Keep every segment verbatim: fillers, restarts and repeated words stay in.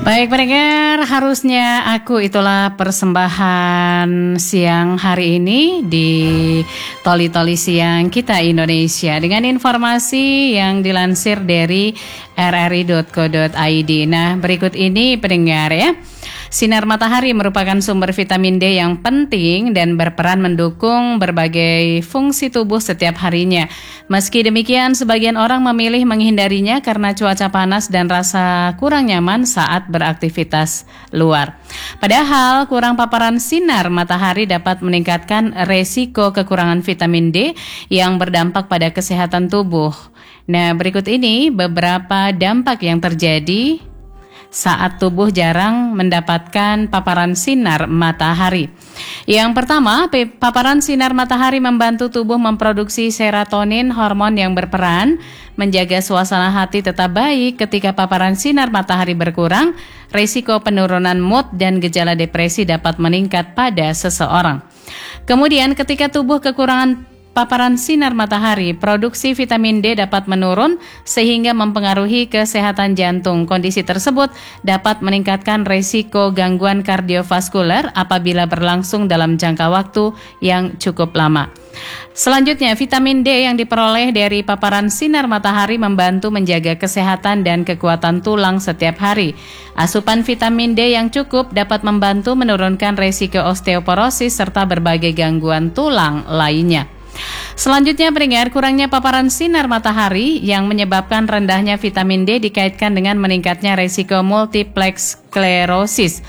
Baik pendengar, harusnya aku itulah persembahan siang hari ini di Toli-Toli Siang Kita Indonesia dengan informasi yang dilansir dari r r i dot co dot i d. Nah, berikut ini pendengar ya. Sinar matahari merupakan sumber vitamin D yang penting dan berperan mendukung berbagai fungsi tubuh setiap harinya. Meski demikian, sebagian orang memilih menghindarinya karena cuaca panas dan rasa kurang nyaman saat beraktivitas luar. Padahal, kurang paparan sinar matahari dapat meningkatkan resiko kekurangan vitamin D yang berdampak pada kesehatan tubuh. Nah, berikut ini beberapa dampak yang terjadi saat tubuh jarang mendapatkan paparan sinar matahari. Yang pertama, paparan sinar matahari membantu tubuh memproduksi serotonin, hormon yang berperan menjaga suasana hati tetap baik. Ketika paparan sinar matahari berkurang, risiko penurunan mood dan gejala depresi dapat meningkat pada seseorang. Kemudian, ketika tubuh kekurangan paparan sinar matahari, produksi vitamin D dapat menurun sehingga mempengaruhi kesehatan jantung. Kondisi tersebut dapat meningkatkan risiko gangguan kardiovaskuler apabila berlangsung dalam jangka waktu yang cukup lama. Selanjutnya, vitamin D yang diperoleh dari paparan sinar matahari membantu menjaga kesehatan dan kekuatan tulang setiap hari. Asupan vitamin D yang cukup dapat membantu menurunkan risiko osteoporosis serta berbagai gangguan tulang lainnya. Selanjutnya, pendengar, kurangnya paparan sinar matahari yang menyebabkan rendahnya vitamin D dikaitkan dengan meningkatnya risiko multiple sklerosis.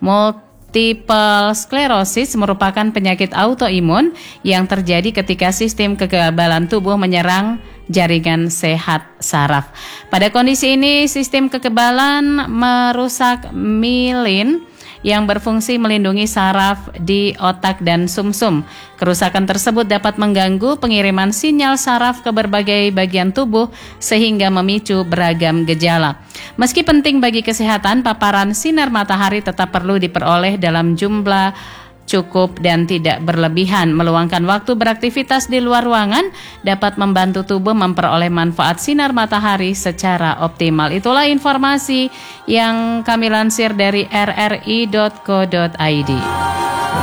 Multiple sklerosis merupakan penyakit autoimun yang terjadi ketika sistem kekebalan tubuh menyerang jaringan sehat saraf. Pada kondisi ini, sistem kekebalan merusak mielin yang berfungsi melindungi saraf di otak dan sumsum. Kerusakan tersebut dapat mengganggu pengiriman sinyal saraf ke berbagai bagian tubuh sehingga memicu beragam gejala. Meski penting bagi kesehatan, paparan sinar matahari tetap perlu diperoleh dalam jumlah cukup dan tidak berlebihan. Meluangkan waktu beraktivitas di luar ruangan dapat membantu tubuh memperoleh manfaat sinar matahari secara optimal. Itulah informasi yang kami lansir dari r r i dot co dot i d.